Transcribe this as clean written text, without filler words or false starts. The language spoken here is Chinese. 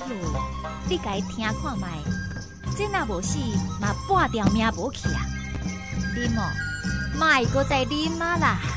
哟，你家听看卖，这若无死，嘛半条命无去啊！啉哦，莫搁再啉啊啦！